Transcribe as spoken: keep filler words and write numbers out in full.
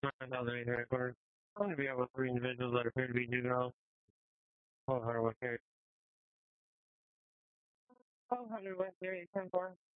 nine thousand eight hundred quarters. I'm going to be out with three individuals that appear to be juveniles. twelve hundred West Area. twelve hundred West Area, ten four.